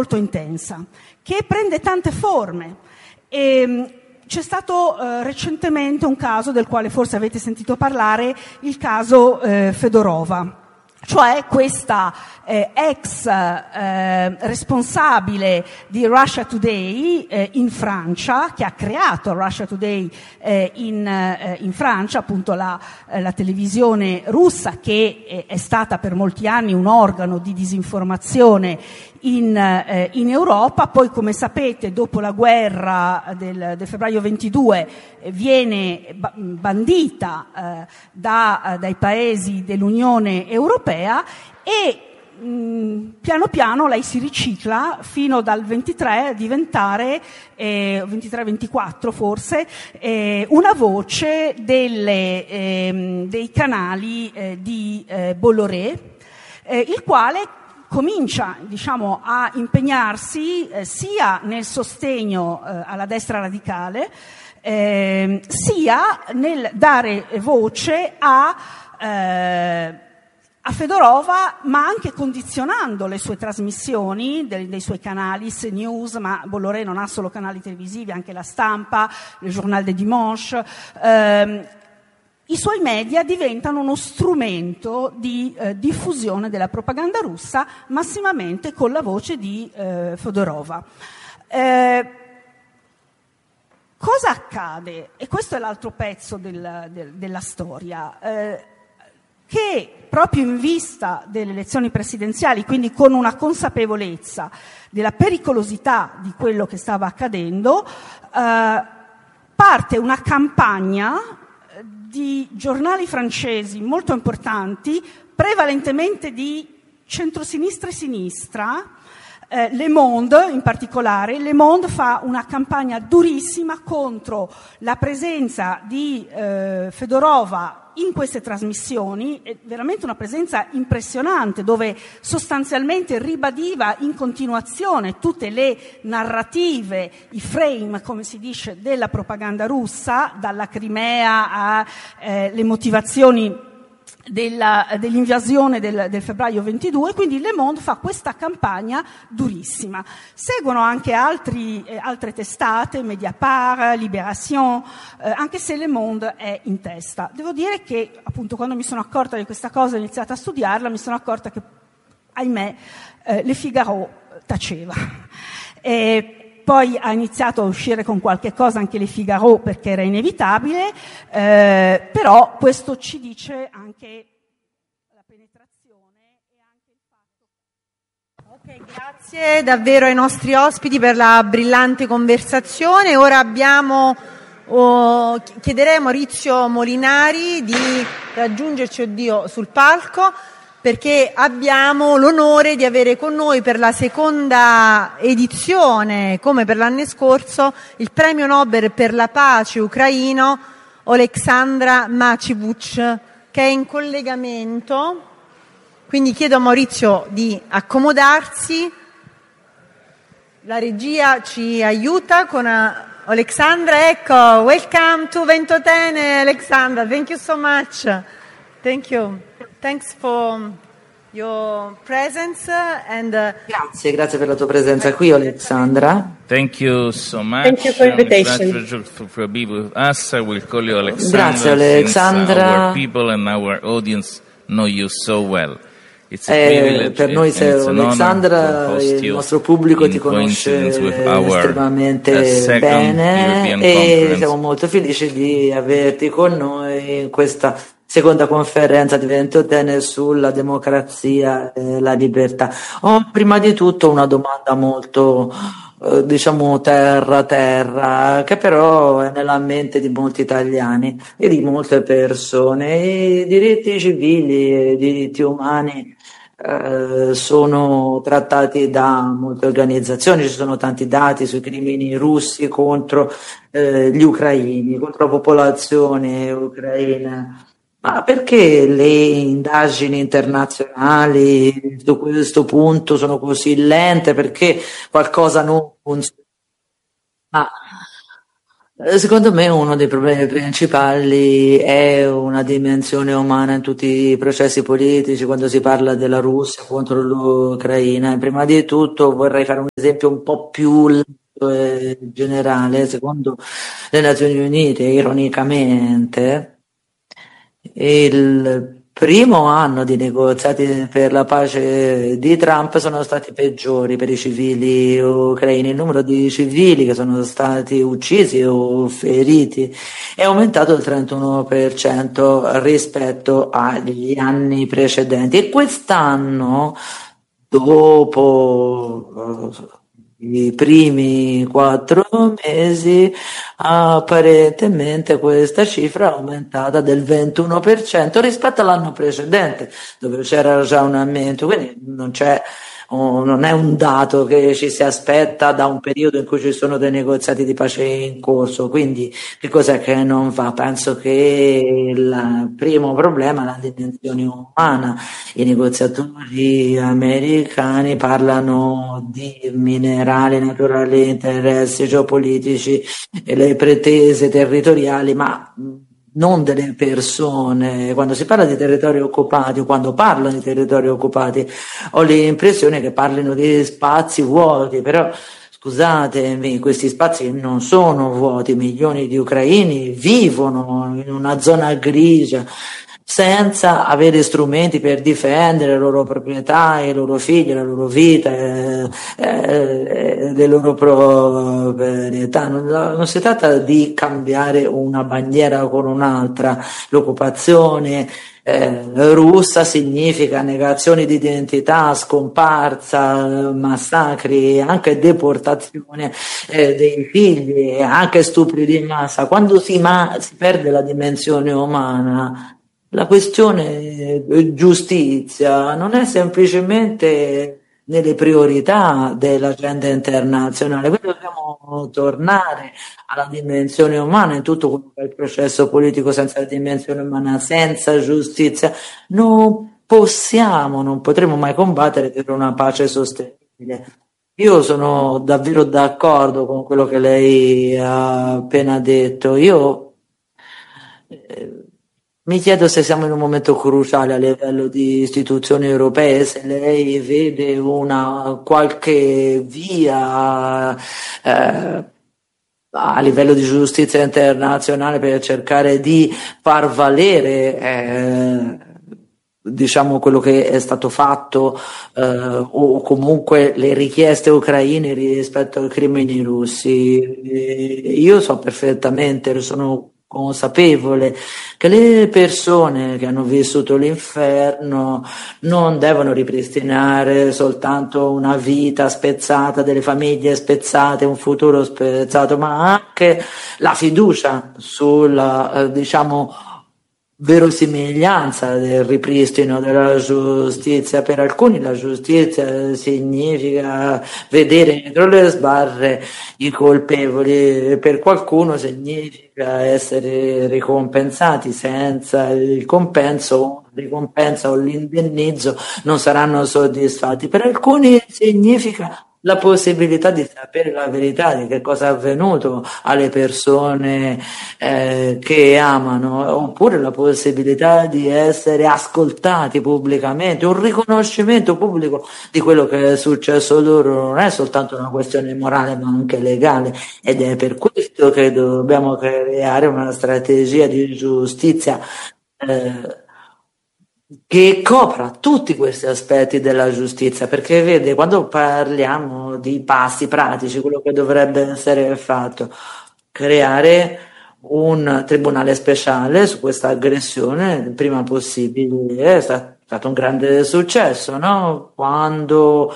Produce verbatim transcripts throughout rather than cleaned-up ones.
molto intensa, che prende tante forme. E, c'è stato eh, recentemente un caso del quale forse avete sentito parlare, il caso eh, Fedorova, cioè questa eh, ex eh, responsabile di Russia Today eh, in Francia, che ha creato Russia Today eh, in, eh, in Francia, appunto la, eh, la televisione russa, che eh, è stata per molti anni un organo di disinformazione in, eh, in Europa. Poi, come sapete, dopo la guerra del, del febbraio ventidue eh, viene ba- bandita eh, da, dai paesi dell'Unione Europea e mh, piano piano lei si ricicla fino dal ventitré a diventare, eh, ventitré ventiquattro forse, eh, una voce delle, eh, dei canali eh, di eh, Bolloré, eh, il quale comincia, diciamo, a impegnarsi eh, sia nel sostegno eh, alla destra radicale, eh, sia nel dare voce a eh, a Fedorova, ma anche condizionando le sue trasmissioni dei, dei suoi canali, C News, ma Bolloré non ha solo canali televisivi, anche La Stampa, il Journal du Dimanche. Eh, I suoi media diventano uno strumento di eh, diffusione della propaganda russa, massimamente con la voce di eh, Fedorova. Eh, cosa accade? E questo è l'altro pezzo del, del, della storia. Eh, che proprio in vista delle elezioni presidenziali, quindi con una consapevolezza della pericolosità di quello che stava accadendo, eh, parte una campagna di giornali francesi molto importanti, prevalentemente di centrosinistra e sinistra, eh, Le Monde in particolare. Le Monde fa una campagna durissima contro la presenza di eh, Fedorova in queste trasmissioni, è veramente una presenza impressionante, dove sostanzialmente ribadiva in continuazione tutte le narrative, i frame, come si dice, della propaganda russa, dalla Crimea alle eh, motivazioni della, dell'invasione del, del febbraio ventidue. Quindi Le Monde fa questa campagna durissima. Seguono anche altri, eh, altre testate, Mediapart, Libération, eh, anche se Le Monde è in testa. Devo dire che, appunto, quando mi sono accorta di questa cosa e ho iniziato a studiarla, mi sono accorta che, ahimè, eh, Le Figaro taceva. E poi ha iniziato a uscire con qualche cosa anche Le Figaro, perché era inevitabile, eh, però questo ci dice anche la penetrazione e anche il fatto. Ok, grazie davvero ai nostri ospiti per la brillante conversazione. Ora abbiamo, oh, chiederei a Maurizio Molinari di raggiungerci, oddio, sul palco, perché abbiamo l'onore di avere con noi per la seconda edizione, come per l'anno scorso, il premio Nobel per la pace ucraino Oleksandra Macivuc, che è in collegamento. Quindi chiedo a Maurizio di accomodarsi. La regia ci aiuta con Oleksandra. Ecco, welcome to Ventotene, Oleksandra. Thank you so much. Thank you. Thanks for your presence and uh, grazie, grazie per la tua presenza qui, Oleksandra. Thank you so much. Thank you for invitation. It's a pleasure to, to be with us. I will call you Oleksandra. Grazie, Oleksandra. Since our people and our audience know you so well. It's a eh, per noi sei Oleksandra, il nostro pubblico ti conosce estremamente bene e siamo molto felici di averti con noi in questa seconda conferenza di Ventotene sulla democrazia e la libertà. Ho prima di tutto una domanda molto eh, diciamo terra terra, che però è nella mente di molti italiani e di molte persone. I diritti civili e i diritti umani eh, sono trattati da molte organizzazioni, ci sono tanti dati sui crimini russi contro eh, gli ucraini, contro la popolazione ucraina. Ma perché le indagini internazionali su questo punto sono così lente? Perché qualcosa non funziona? Ma Secondo me uno dei problemi principali è una dimensione umana in tutti i processi politici, quando si parla della Russia contro l'Ucraina. Prima di tutto vorrei fare un esempio un po' più generale. Secondo le Nazioni Unite, ironicamente, il primo anno di negoziati per la pace di Trump sono stati peggiori per i civili ucraini. Il numero di civili che sono stati uccisi o feriti è aumentato del trentuno per cento rispetto agli anni precedenti, e quest'anno, dopo i primi quattro mesi, apparentemente questa cifra è aumentata del ventuno per cento rispetto all'anno precedente, dove c'era già un aumento. Quindi non c'è non è un dato che ci si aspetta da un periodo in cui ci sono dei negoziati di pace in corso. Quindi che cos'è che non va? Penso che il primo problema è la dimensione umana. I negoziatori americani parlano di minerali naturali, interessi geopolitici e le pretese territoriali, ma non delle persone. Quando si parla di territori occupati o quando parlano di territori occupati ho l'impressione che parlino di spazi vuoti, però scusatemi, questi spazi non sono vuoti. Milioni di ucraini vivono in una zona grigia senza avere strumenti per difendere le loro proprietà, i loro figli, la loro vita, eh, eh, le loro proprietà. Non, non si tratta di cambiare una bandiera con un'altra. L'occupazione eh, russa significa negazioni di identità, scomparsa, massacri, anche deportazione eh, dei figli, anche stupri di massa. Quando si, ma- si perde la dimensione umana, la questione giustizia non è semplicemente nelle priorità dell'agenda internazionale. Quindi dobbiamo tornare alla dimensione umana in tutto quello che è il processo politico. Senza la dimensione umana, senza giustizia, non possiamo, non potremo mai combattere per una pace sostenibile. Io sono davvero d'accordo con quello che lei ha appena detto. Io eh, mi chiedo se siamo in un momento cruciale a livello di istituzioni europee, se lei vede una qualche via eh, a livello di giustizia internazionale per cercare di far valere eh, diciamo quello che è stato fatto eh, o comunque le richieste ucraine rispetto ai crimini russi. Io so perfettamente, sono consapevole che le persone che hanno vissuto l'inferno non devono ripristinare soltanto una vita spezzata, delle famiglie spezzate, un futuro spezzato, ma anche la fiducia sulla eh, diciamo verosimiglianza del ripristino della giustizia. Per alcuni la giustizia significa vedere dietro le sbarre i colpevoli, per qualcuno significa essere ricompensati. Senza il compenso, ricompensa o l'indennizzo non saranno soddisfatti. Per alcuni significa la possibilità di sapere la verità di che cosa è avvenuto alle persone eh, che amano, oppure la possibilità di essere ascoltati pubblicamente, un riconoscimento pubblico di quello che è successo loro. Non è soltanto una questione morale ma anche legale, ed è per questo che dobbiamo creare una strategia di giustizia eh, che copra tutti questi aspetti della giustizia, perché vede, quando parliamo di passi pratici, quello che dovrebbe essere fatto, creare un tribunale speciale su questa aggressione il prima possibile. È stato un grande successo, no? Quando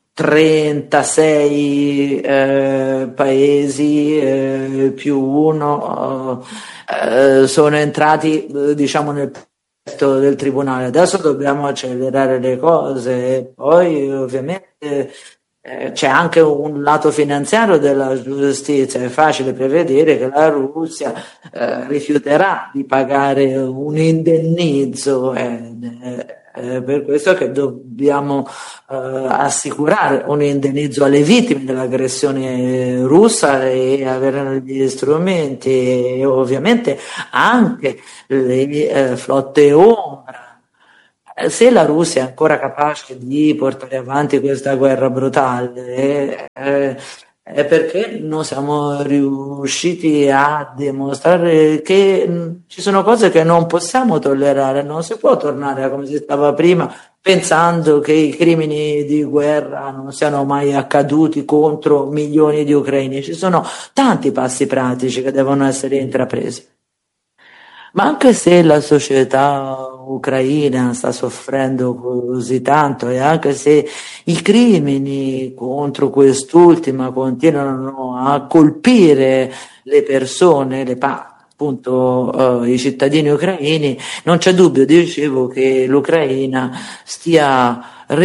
trentasei eh, paesi eh, più uno eh, sono entrati eh, diciamo nel del tribunale. Adesso dobbiamo accelerare le cose. Poi ovviamente eh, c'è anche un lato finanziario della giustizia. È facile prevedere che la Russia eh, rifiuterà di pagare un indennizzo, eh, È per questo che dobbiamo eh, assicurare un indennizzo alle vittime dell'aggressione russa e avere gli strumenti e ovviamente anche le eh, flotte ombra. Se la Russia è ancora capace di portare avanti questa guerra brutale, eh, è perché non siamo riusciti a dimostrare che mh, ci sono cose che non possiamo tollerare, non si può tornare a come si stava prima, pensando che i crimini di guerra non siano mai accaduti contro milioni di ucraini. Ci sono tanti passi pratici che devono essere intrapresi. Ma anche se la società ucraina sta soffrendo così tanto e anche se i crimini contro quest'ultima continuano a colpire le persone, le pa- appunto eh, i cittadini ucraini, non c'è dubbio, dicevo, che l'Ucraina stia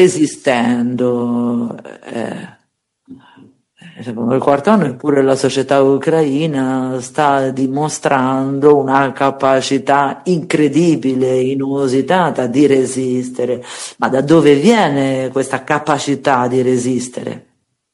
resistendo. Eh, Il quarto anno eppure la società ucraina sta dimostrando una capacità incredibile, inusitata di resistere. Ma da dove viene questa capacità di resistere?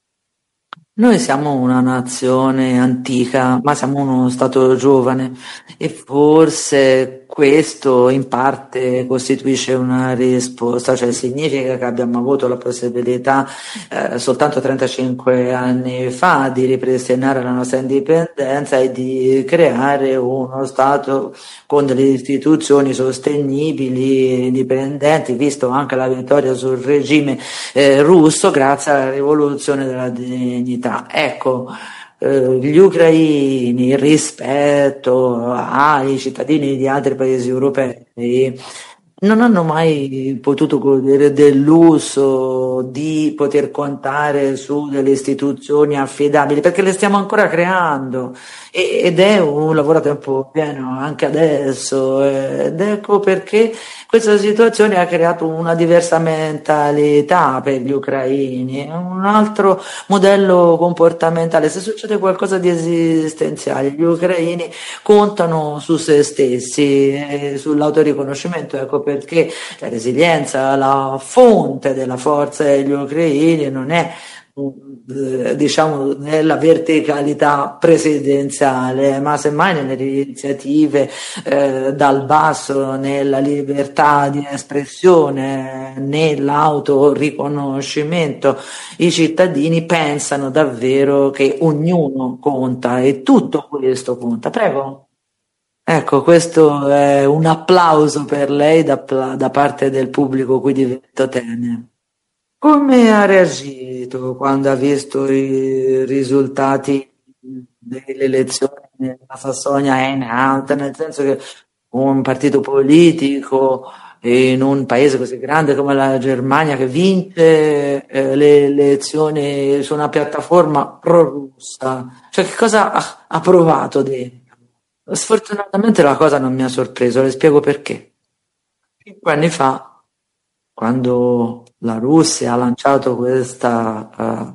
Noi siamo una nazione antica, ma siamo uno Stato giovane e forse questo in parte costituisce una risposta, cioè significa che abbiamo avuto la possibilità eh, soltanto trentacinque anni fa di ripristinare la nostra indipendenza e di creare uno Stato con delle istituzioni sostenibili, indipendenti, visto anche la vittoria sul regime eh, russo grazie alla rivoluzione della dignità. Ecco, eh, gli ucraini rispetto ai cittadini di altri paesi europei non hanno mai potuto godere del lusso di poter contare su delle istituzioni affidabili, perché le stiamo ancora creando ed è un lavoro a tempo pieno anche adesso, ed ecco perché questa situazione ha creato una diversa mentalità per gli ucraini, un altro modello comportamentale. Se succede qualcosa di esistenziale, gli ucraini contano su se stessi e sull'autoriconoscimento, ecco perché la resilienza, la fonte della forza degli ucraini non è diciamo nella verticalità presidenziale, ma semmai nelle iniziative eh, dal basso, nella libertà di espressione, nell'autoriconoscimento. I cittadini pensano davvero che ognuno conta e tutto questo conta. Prego. Ecco, questo è un applauso per lei da, da parte del pubblico qui di Ventotene. Come ha reagito quando ha visto i risultati delle elezioni nella Sassonia-Anhalt, nel senso che un partito politico in un paese così grande come la Germania che vince eh, le elezioni su una piattaforma pro-russa, cioè che cosa ha, ha provato dentro? Sfortunatamente la cosa non mi ha sorpreso, le spiego perché. Cinque anni fa, quando la Russia ha lanciato questa uh,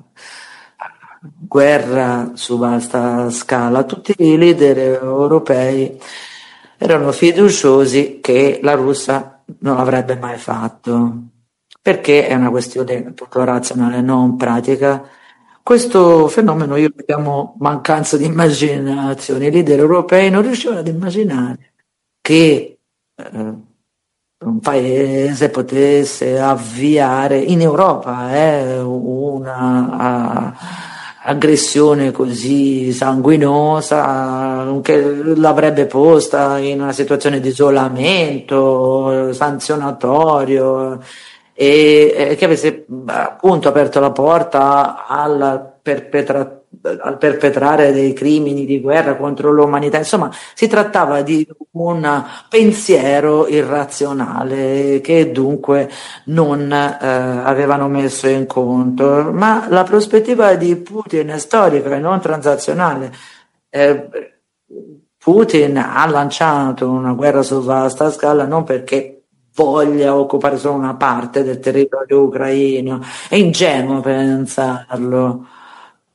guerra su vasta scala, tutti i leader europei erano fiduciosi che la Russia non l'avrebbe mai fatto, perché è una questione tutto razionale, non pratica. Questo fenomeno io lo chiamo mancanza di immaginazione. I leader europei non riuscivano ad immaginare che eh, un paese potesse avviare in Europa eh, una uh, aggressione così sanguinosa che l'avrebbe posta in una situazione di isolamento sanzionatorio e, e che avesse appunto aperto la porta alla perpetrazione al perpetrare dei crimini di guerra contro l'umanità. Insomma, si trattava di un pensiero irrazionale che dunque non eh, avevano messo in conto. Ma la prospettiva di Putin è storica e non transazionale. Eh, Putin ha lanciato una guerra su vasta scala non perché voglia occupare solo una parte del territorio ucraino, è ingenuo pensarlo.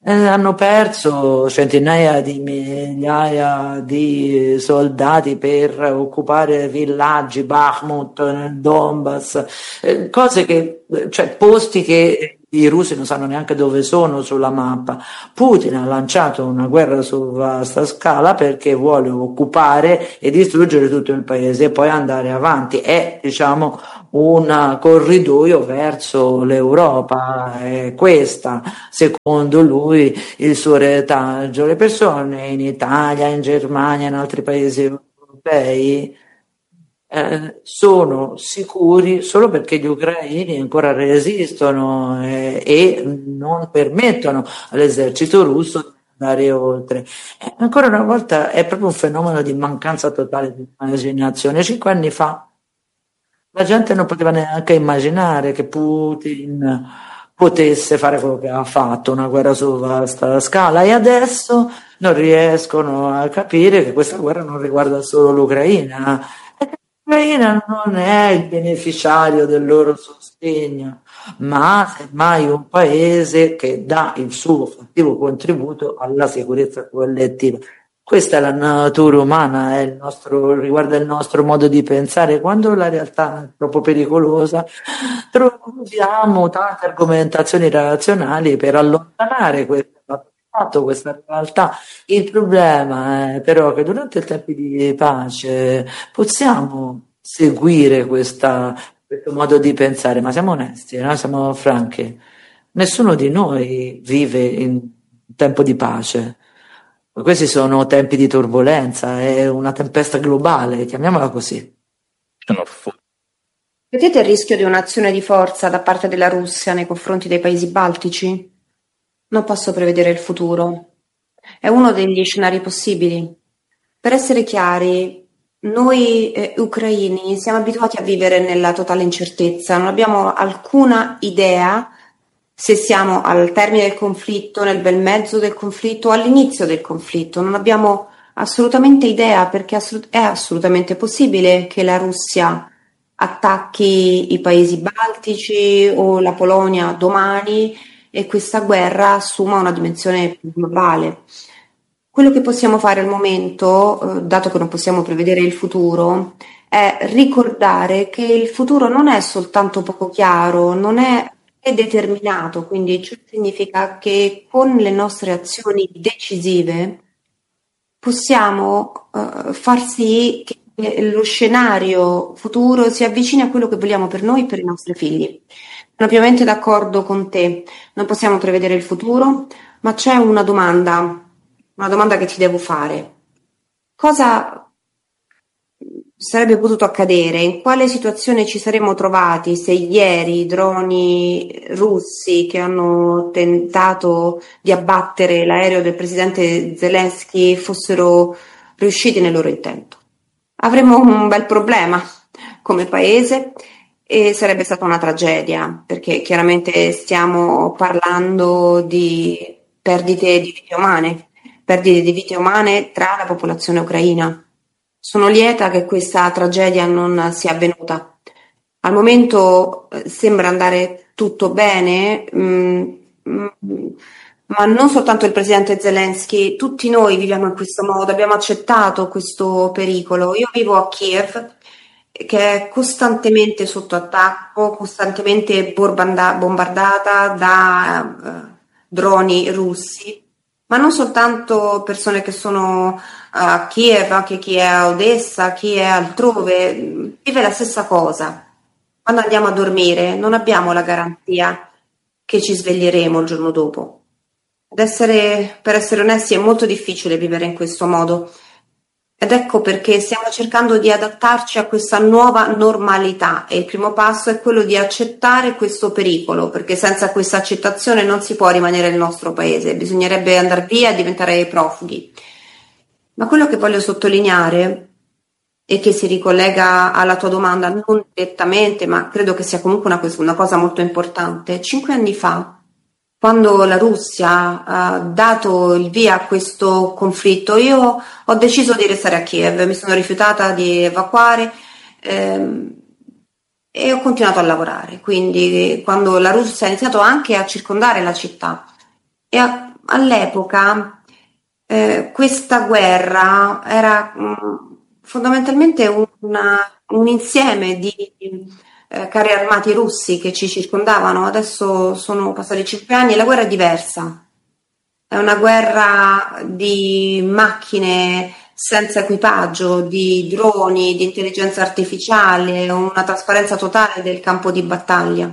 Eh, hanno perso centinaia di migliaia di soldati per occupare villaggi, Bakhmut, nel Donbass, eh, cose che, cioè posti che i russi non sanno neanche dove sono sulla mappa. Putin ha lanciato una guerra su vasta scala perché vuole occupare e distruggere tutto il paese e poi andare avanti. È, diciamo, un corridoio verso l'Europa. È questa, secondo lui, il suo retaggio. Le persone in Italia, in Germania, in altri paesi europei Eh, sono sicuri solo perché gli ucraini ancora resistono eh, e non permettono all'esercito russo di andare oltre. Eh, ancora una volta è proprio un fenomeno di mancanza totale di immaginazione. Cinque anni fa la gente non poteva neanche immaginare che Putin potesse fare quello che ha fatto, una guerra su vasta scala, e adesso non riescono a capire che questa guerra non riguarda solo l'Ucraina. L'Ucraina non è il beneficiario del loro sostegno, ma semmai un paese che dà il suo fattivo contributo alla sicurezza collettiva. Questa è la natura umana, è il nostro, riguarda il nostro modo di pensare. Quando la realtà è troppo pericolosa, troviamo tante argomentazioni razionali per allontanare questa, questa realtà. Il problema è però che durante i tempi di pace possiamo seguire questa, questo modo di pensare, ma siamo onesti, no? Siamo franchi. Nessuno di noi vive in tempo di pace. Questi sono tempi di turbolenza, è una tempesta globale, chiamiamola così. Vedete il rischio di un'azione di forza da parte della Russia nei confronti dei paesi baltici? Non posso prevedere il futuro. È uno degli scenari possibili. Per essere chiari, noi eh, ucraini siamo abituati a vivere nella totale incertezza, non abbiamo alcuna idea se siamo al termine del conflitto, nel bel mezzo del conflitto o all'inizio del conflitto. Non abbiamo assolutamente idea perché assolut- è assolutamente possibile che la Russia attacchi i paesi baltici o la Polonia domani e questa guerra assuma una dimensione più globale. Quello che possiamo fare al momento, eh, dato che non possiamo prevedere il futuro, è ricordare che il futuro non è soltanto poco chiaro, non è è determinato, quindi ciò significa che con le nostre azioni decisive possiamo uh, far sì che lo scenario futuro si avvicini a quello che vogliamo per noi e per i nostri figli. Sono pienamente d'accordo con te, non possiamo prevedere il futuro, ma c'è una domanda, una domanda che ti devo fare. Cosa sarebbe potuto accadere? In quale situazione ci saremmo trovati se ieri i droni russi che hanno tentato di abbattere l'aereo del presidente Zelensky fossero riusciti nel loro intento? Avremmo un bel problema come paese e sarebbe stata una tragedia, perché chiaramente stiamo parlando di perdite di vite umane, perdite di vite umane tra la popolazione ucraina. Sono lieta che questa tragedia non sia avvenuta. Al momento eh, sembra andare tutto bene, mh, mh, ma non soltanto il presidente Zelensky, tutti noi viviamo in questo modo, abbiamo accettato questo pericolo. Io vivo a Kiev, che è costantemente sotto attacco, costantemente bombardata da uh, droni russi, ma non soltanto persone che sono a Kiev, anche chi è a Odessa, chi è altrove, vive la stessa cosa. Quando andiamo a dormire non abbiamo la garanzia che ci sveglieremo il giorno dopo. Ad essere, per essere onesti, è molto difficile vivere in questo modo. Ed ecco perché stiamo cercando di adattarci a questa nuova normalità e il primo passo è quello di accettare questo pericolo, perché senza questa accettazione non si può rimanere nel nostro paese, bisognerebbe andare via e diventare profughi. Ma quello che voglio sottolineare e che si ricollega alla tua domanda non direttamente, ma credo che sia comunque una, una cosa molto importante, cinque anni fa, quando la Russia ha dato il via a questo conflitto, io ho deciso di restare a Kiev, mi sono rifiutata di evacuare ehm, e ho continuato a lavorare. Quindi quando la Russia ha iniziato anche a circondare la città e a, all'epoca eh, questa guerra era mh, fondamentalmente una, un insieme di eh, carri armati russi che ci circondavano. Adesso sono passati cinque anni e la guerra è diversa. È una guerra di macchine senza equipaggio, di droni, di intelligenza artificiale, una trasparenza totale del campo di battaglia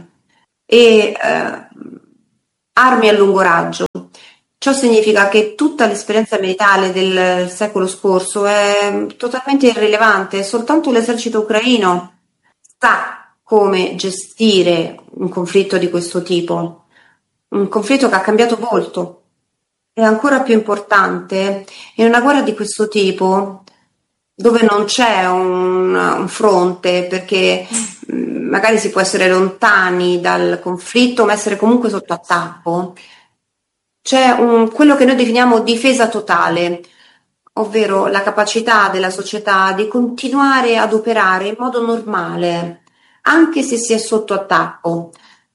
e eh, armi a lungo raggio. Ciò significa che tutta l'esperienza militare del secolo scorso è totalmente irrilevante, soltanto l'esercito ucraino sa come gestire un conflitto di questo tipo, un conflitto che ha cambiato volto. È ancora più importante in una guerra di questo tipo, dove non c'è un, un fronte, perché mh, magari si può essere lontani dal conflitto, ma essere comunque sotto attacco. C'è un, quello che noi definiamo difesa totale, ovvero la capacità della società di continuare ad operare in modo normale, anche se si è sotto attacco.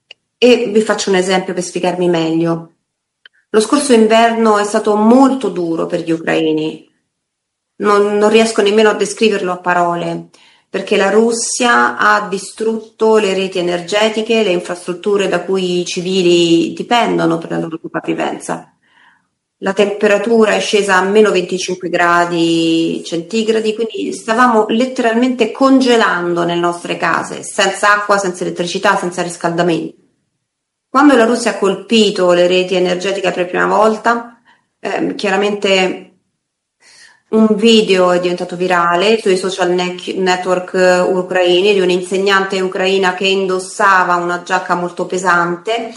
E vi faccio un esempio per spiegarmi meglio. Lo scorso inverno è stato molto duro per gli ucraini, non, non riesco nemmeno a descriverlo a parole, perché la Russia ha distrutto le reti energetiche, le infrastrutture da cui i civili dipendono per la loro sopravvivenza. La temperatura è scesa a meno venticinque gradi centigradi, quindi stavamo letteralmente congelando nelle nostre case, senza acqua, senza elettricità, senza riscaldamento. Quando la Russia ha colpito le reti energetiche per la prima volta, eh, chiaramente un video è diventato virale sui social ne- network ucraini di un'insegnante ucraina che indossava una giacca molto pesante,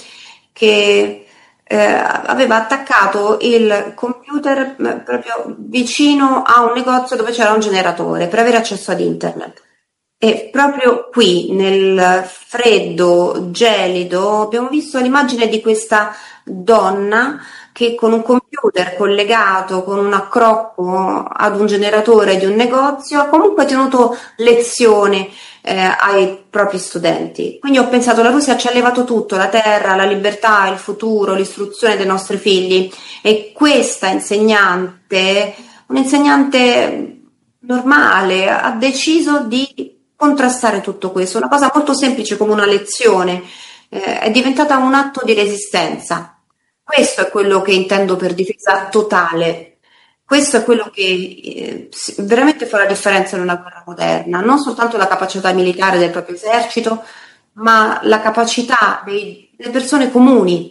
che eh, aveva attaccato il computer proprio vicino a un negozio dove c'era un generatore per avere accesso ad internet. E proprio qui, nel freddo, gelido, abbiamo visto l'immagine di questa donna che con un computer collegato con un accrocco ad un generatore di un negozio ha comunque tenuto lezione eh, ai propri studenti. Quindi ho pensato, la Russia ci ha levato tutto, la terra, la libertà, il futuro, l'istruzione dei nostri figli, e questa insegnante, un'insegnante normale, ha deciso di contrastare tutto questo. Una cosa molto semplice come una lezione eh, è diventata un atto di resistenza. Questo è quello che intendo per difesa totale. Questo è quello che eh, veramente fa la differenza in una guerra moderna, non soltanto la capacità militare del proprio esercito, ma la capacità delle persone comuni,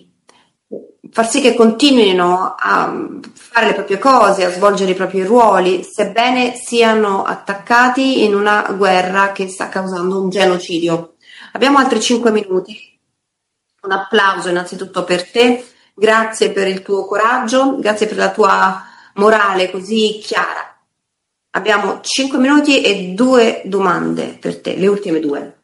far sì che continuino a fare le proprie cose, a svolgere i propri ruoli, sebbene siano attaccati in una guerra che sta causando un genocidio. Abbiamo altri cinque minuti. Un applauso innanzitutto per te, grazie per il tuo coraggio, grazie per la tua morale così chiara. Abbiamo cinque minuti e due domande per te, le ultime due.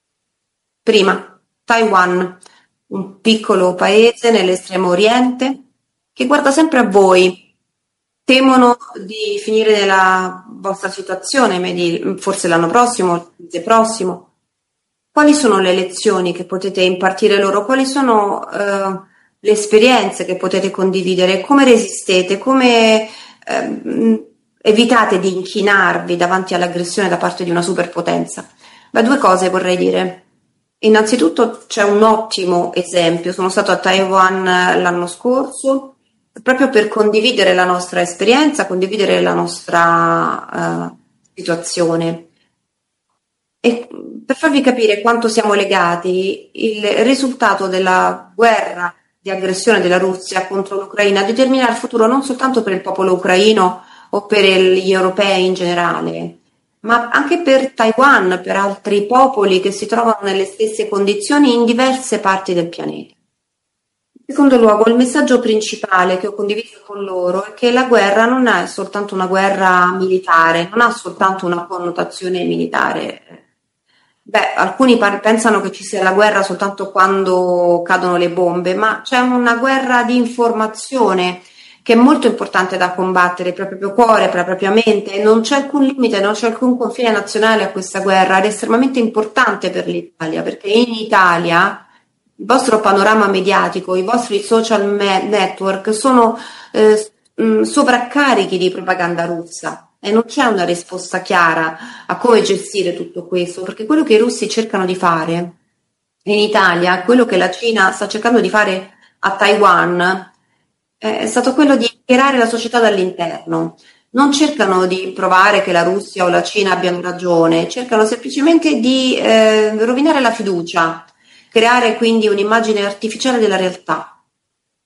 Prima, Taiwan, un piccolo paese nell'estremo oriente che guarda sempre a voi. Temono di finire nella vostra situazione, forse l'anno prossimo, il mese prossimo. Quali sono le lezioni che potete impartire loro? Quali sono eh, le esperienze che potete condividere? Come resistete? Come eh, evitate di inchinarvi davanti all'aggressione da parte di una superpotenza? Beh, due cose vorrei dire. Innanzitutto c'è un ottimo esempio. Sono stato a Taiwan l'anno scorso proprio per condividere la nostra esperienza, condividere la nostra uh, situazione. E per farvi capire quanto siamo legati, il risultato della guerra di aggressione della Russia contro l'Ucraina determina il futuro non soltanto per il popolo ucraino o per gli europei in generale, ma anche per Taiwan, per altri popoli che si trovano nelle stesse condizioni in diverse parti del pianeta. In secondo luogo, il messaggio principale che ho condiviso con loro è che la guerra non è soltanto una guerra militare, non ha soltanto una connotazione militare. Beh, alcuni par- pensano che ci sia la guerra soltanto quando cadono le bombe, ma c'è una guerra di informazione che è molto importante da combattere per il proprio cuore, per la propria mente, e non c'è alcun limite, non c'è alcun confine nazionale a questa guerra, ed è estremamente importante per l'Italia, perché in Italia il vostro panorama mediatico, i vostri social me- network sono eh, mh, sovraccarichi di propaganda russa e non c'è una risposta chiara a come gestire tutto questo, perché quello che i russi cercano di fare in Italia, quello che la Cina sta cercando di fare a Taiwan, eh, è stato quello di hackerare la società dall'interno. Non cercano di provare che la Russia o la Cina abbiano ragione, cercano semplicemente di eh, rovinare la fiducia, creare quindi un'immagine artificiale della realtà.